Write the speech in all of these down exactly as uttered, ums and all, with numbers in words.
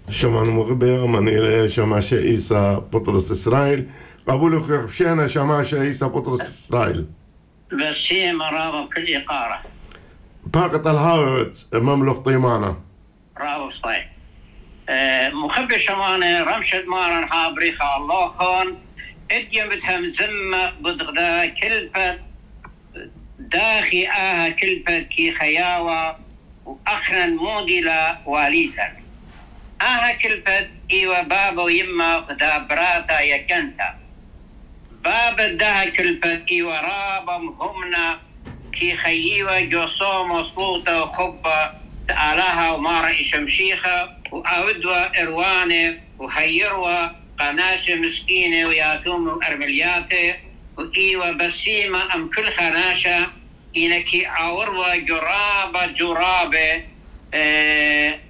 شمان مغبر مني شماشة عيسى بطرس إسرائيل قبولك خبشينا شماشة عيسى بطرس إسرائيل بس هي مرابة كل إقارة باقت الهاوت مملوك طيمانة رابط صحيح أه مخبر شمانة رمشد مارن حابريخة الله خان اديم بتهم زمة بدغدا كلفة داخي آها كلفة كي خياوة وأخرا مودلة واليتا آها كلفة إيوة بابا ويما دا براتا يكنتا بابا داها كلفة إيوة رابا مهمنا كي خيوة جوصوم وصوطة وخبة تآلاها ومارا إشمشيخة وآودوا إروانة وهيروا قناشة مسكينة وياتوم أرملياتي وإيوة بسيمة أم كل خناشة إنكي عوروا جرابة جرابة اه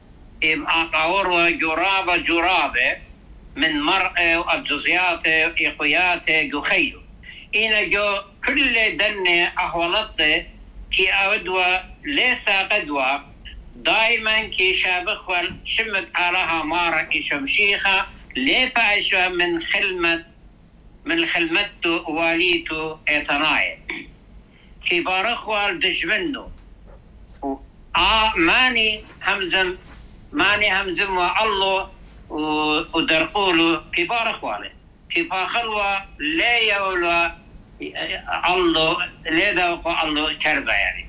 عوروا جرابة جرابة من مرأة وأبجزياتي وإقوياتي جوخيو إنا جو كل دنة أحوالته كي أودوا ليسا قدوة دائما كي شابخ شمت علىها مارا إشمشيخة ليفعشوا من خلمة من خلمته واليته إتناية كي بارخوال دجمنو آه ماني همزم ماني همزم والله ودرقولو كي بارخواله كي باخلوا لا يولوا الله لا ذوق الله كربة يعني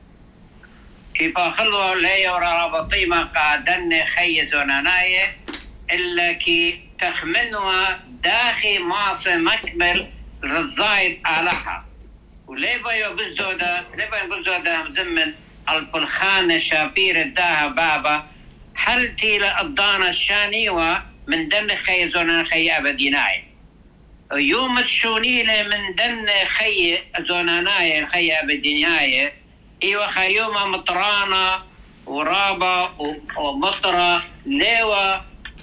كي باخلوا لا يورا ربطيمة قادن خيزونا ناية إلا كي تخمنوا داخي ماس مكبل رزايد آلها وليبا يبزودا ليبا يبزودا مزمن الفلخان شابير الداها بابا حلتي لأضانا الشانيوة من دن خيزونا خي أبديناي يوم الشونيلة من دن خي زوناناي خي أبديناي إيوة خيومة مطرانة ورابة ومطرة ليوة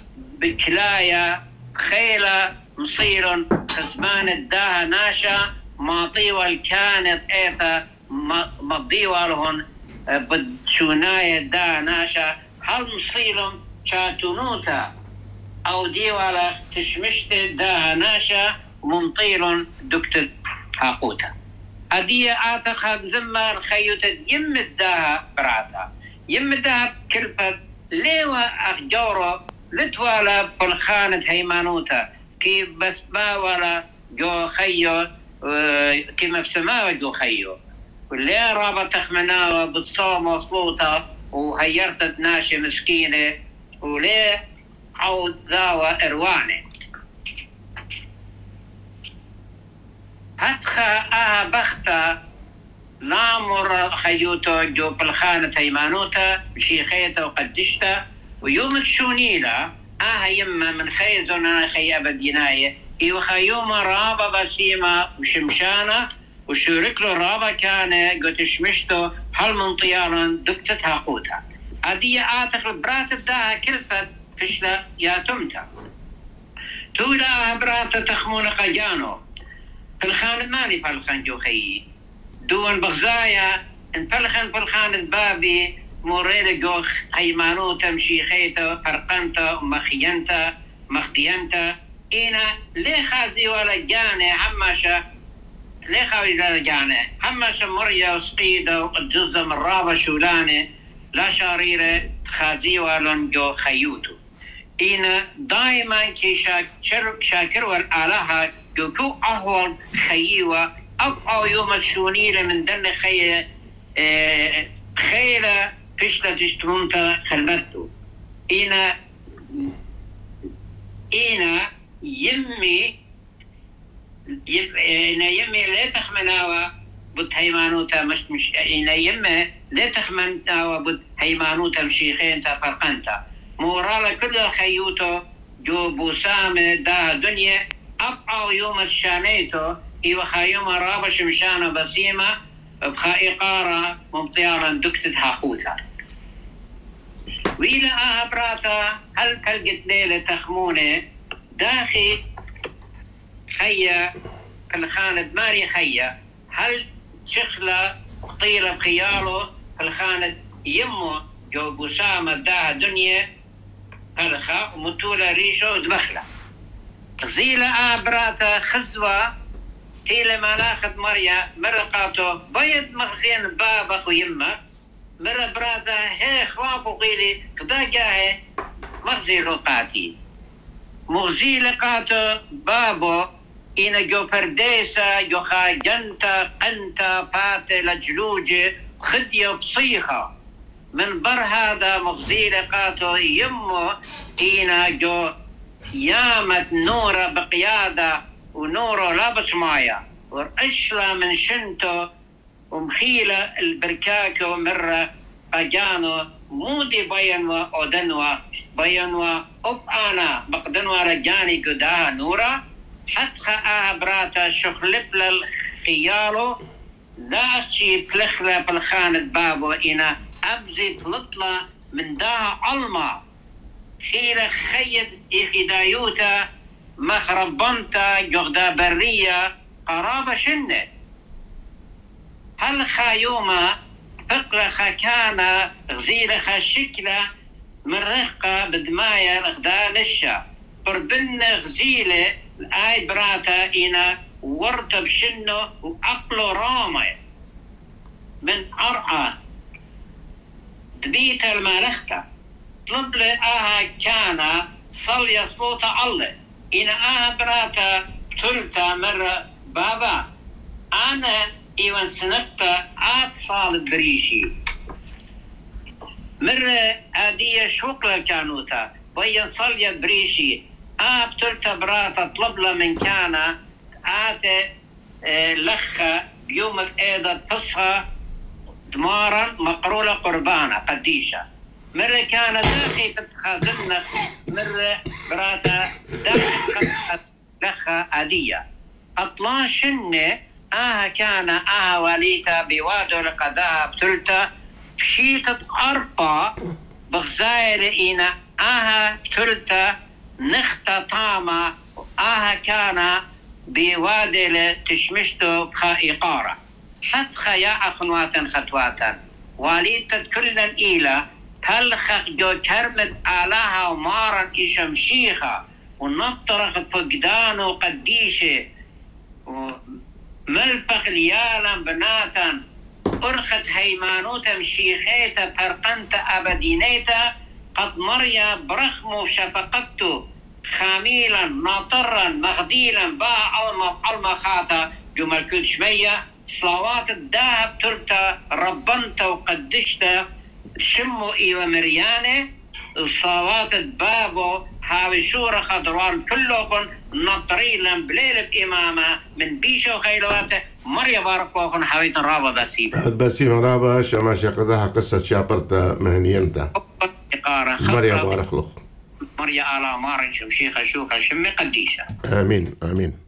بكلاية خيلة مصير خزمان الداها ناشا ماطيوة كانت ايتا مضيوة لهن بدشوناية الداها ناشا هل مصيرهم شاتونوتا أو ديوالا تشمشت الداها ناشا وممطير دكتور حاقوتا أدية أعتقد زمار خيوتا يم الداها براتا يم الداها كلفة ليوة أخجورو لتوالا فلخانة هيمانوتا كي بس ما ولا جو خيو كما في سماوة جو خيو واللي رابط تخمناوة بتصوم وصلوتا وهيرتت ناشي مسكينة وليه عود ذاوة إروانة هتخا آها بختا لامر خيوتو جو بالخانة هيمانوتا شيخيتا وقدشتا ويوم الشونيلة آها يما من خيزونا خي أبديناية إيو خيوما رابا بسيمة وشمشانة وشوركلو رابا كان قد شمشتو هل من طيارا دكتت هاقوتا أدية آتق البرات الداها كلفت فشلا يا تمتا تولا برات تخمون قجانو فالخان ماني فالخان جو خيي دون بغزايا ان فالخان فالخان بابي موريل جو هيمانوتا مشيخيتا فرقنتا ومخينتا مخدينتا إنا ليه خازي ولا جاني هماشا ليه خازي ولا جاني هماشا مريا وسقيدة والجزء من رابا شولاني لا شاريرة خازي ولا جو خيوتو إنا دائما كي شاكر شاكر والآلهة جو كو أهول خيوة أبقى يوم الشونيلة من دن خي اه خيلة فشلة تشترونتا خلمتو إنا إنا يمي يم إنا يمي لا تخمناوا بد هيمانوتا مش مش إنا يمي لا تخمناوا بد هيمانوتا مشيخين تا فرقنتا مورالا كل خيوتو جو بوسامة دا دنيا أبقى يوم الشانيتو إيوة خيوم رابا شمشانة بسيمة بخا إقارة ممطيارا دكتت هاقوتا وإلى أهبراتا هل كالقت ليلة تخمونة داخي خيا الخانة ماري خيا هل شخلة طيلة بخياله الخانة يمو جو بسامة دا دنيا هلخا ومتولة ريشة ودبخلة غزيلة آبراتا خزوة تيلة ملاخد مريا مرقاتو بيض مغزين بابا ويمك مرة براتا هي خواب وقيلي قدا جاهي مغزي رقاتي مغزي لقاتو بابو إنا جو پرديسا جو خاجنتا قنتا باتي لجلوجي خدية بصيخة من بر هذا مغزي لقاتو يمو إنا جو يامت نورة بقيادة ونورة لابس مايا ورأشلا من شنتو ومخيلة البركاكو مرة أجانو مودي بينوا أودنوا بينوا أب أنا بقدنوا رجاني قداها نورة حتى أبراتا شخلب للخيالو لا أشي بلخلة بالخانة بابو إنا أبزي تلطلة من داها علما خيرة خيد إخدايوتا مخربنتا جغدا برية قرابة شنة هل خايوما فقرة خاكانا غزيرة خاشكلة من رهقة بدمايا غدا لشا قربن غزيلة الآي براتا إنا ورتب شنو وعقله رامي من أرعى دبيت المالخته طلب لي آها كان صلي صوت الله إن آها براتا تلتا مرة بابا أنا إيوان سنبتا عاد صال بريشي مرة هدية شوكلة كانوتا وين صلي بريشي آب تلتا براتا طلب له من كان آتي اه لخة بيومك ايضا تصها دمارا مقرولة قربانة قديشة مرة كان داخل تتخاذلنا مرة براتا داخل لخة عادية أطلع شنة آها كان آها وليتا بوادو لقضاء بتلتا بشيطة أربا بغزاير إينا آها بتلتا نختا طاما آها كان بوادي لتشمشتو بخا إقارة حتى خيا أخنواتا خطواتا وليتا كلا إيلا هل خخ جو كرمت آلاها ومارا إشمشيخة ونطرخ فقدانو قديشة وملفق ليالا بناتا أرخت هيمانوتا مشيخيتا فرقنتا أبدينيتا قد مريا برخمو شفقتو خاميلا ناطرا مغديلا باع علما علما خاتا جمال كل شمية صلوات الذهب ترتا ربنتا وقدشتا شمو إيوة مريانة صلوات بابو هاوي شورة خضروان كلوخن نطريلا بليل بإمامة من بيشو خيلواته مريا باركوخن هاويتن رابا بسيبة بسيبة رابا شماشا قدها قصة شابرتا مهنينتا مريا بارك لخ مريا آلا مارن شمشيخة شوخة شمي قديشة آمين آمين